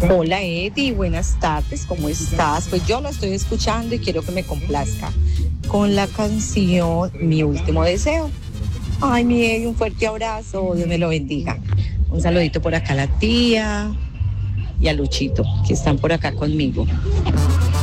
Hola Eddie, buenas tardes, ¿cómo estás? Pues yo lo estoy escuchando y quiero que me complazca con la canción Mi Último Deseo. Ay, mi Eddie, un fuerte abrazo, Dios me lo bendiga. Un saludito por acá a la tía y a Luchito, que están por acá conmigo.